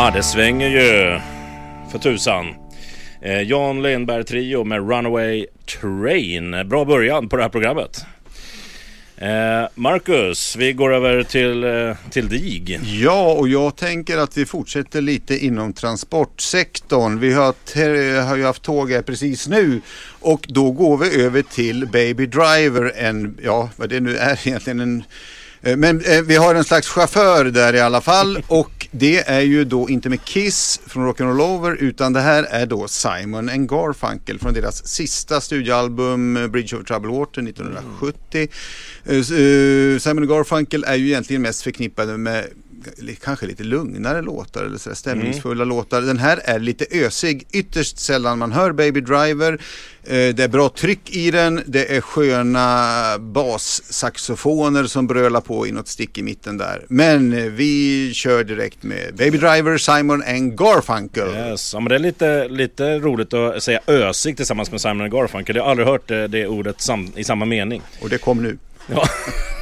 Ja, det svänger ju för tusan. Jan Lenberg Trio med Runaway Train. Bra början på det här programmet. Marcus, vi går över till dig. Ja, och jag tänker att vi fortsätter lite inom transportsektorn. Vi har ju haft tåg här precis nu, och då går vi över till Baby Driver, vad det nu är egentligen men vi har en slags chaufför där i alla fall, och det är ju då inte med Kiss från Rock'n'Roll Over, utan det här är då Simon & Garfunkel från deras sista studioalbum Bridge over Troubled Water 1970. Simon & Garfunkel är ju egentligen mest förknippade med kanske lite lugnare låtar eller så stämningsfulla låtar. Den här är lite ösig, ytterst sällan man hör Baby Driver. Det är bra tryck i den, det är sköna bassaxofoner som brölar på i något stick i mitten där. Men vi kör direkt med Baby Driver, Simon & Garfunkel. Yes, ja, men det är lite roligt att säga ösig tillsammans med Simon & Garfunkel. Jag har aldrig hört det ordet i samma mening. Och det kom nu. Ja.